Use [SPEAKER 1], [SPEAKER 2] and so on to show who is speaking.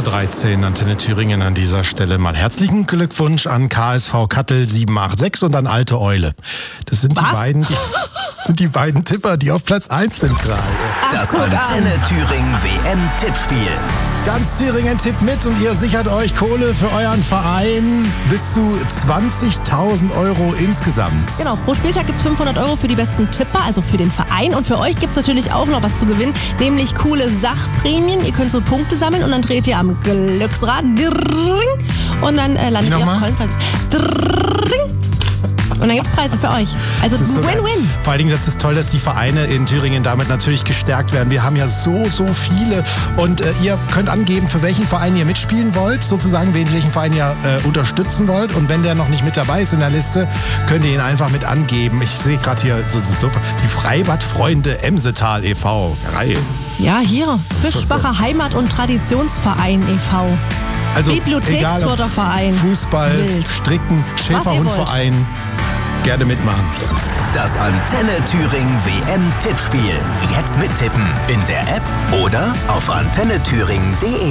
[SPEAKER 1] 13 Uhr, Antenne Thüringen an dieser Stelle. Mal herzlichen Glückwunsch an KSV Kattel 786 und an Alte Eule. Das sind die beiden Tipper, die auf Platz 1 sind gerade.
[SPEAKER 2] Das Antenne Thüringen WM-Tippspiel.
[SPEAKER 1] Ganz Thüringen tippt mit und ihr sichert euch Kohle für euren Verein. Bis zu 20.000 Euro insgesamt.
[SPEAKER 3] Genau, pro Spieltag gibt es 500 Euro für die besten Tipper, also für den Verein. Und für euch gibt es natürlich auch noch was zu gewinnen, nämlich coole Sachprämien. Ihr könnt so Punkte sammeln und dann dreht ihr am Glücksrad und dann landet ihr auf tollen Preisen. Und dann gibt's Preise für euch. Also Win-Win.
[SPEAKER 1] Vor allen Dingen, das ist toll, dass die Vereine in Thüringen damit natürlich gestärkt werden. Wir haben ja so viele. Und ihr könnt angeben, für welchen Verein ihr mitspielen wollt, sozusagen, welchen Verein ihr unterstützen wollt. Und wenn der noch nicht mit dabei ist in der Liste, könnt ihr ihn einfach mit angeben. Ich sehe gerade hier die Freibad-Freunde Emsetal e.V. Geil.
[SPEAKER 3] Ja, hier. Fischbacher Heimat- und Traditionsverein e.V.
[SPEAKER 1] Also
[SPEAKER 3] Bibliotheksförderverein.
[SPEAKER 1] Fußball,
[SPEAKER 3] Wild.
[SPEAKER 1] Stricken, Schäferhundverein. Gerne mitmachen.
[SPEAKER 2] Das Antenne Thüringen WM-Tippspiel. Jetzt mittippen in der App oder auf antennethüringen.de.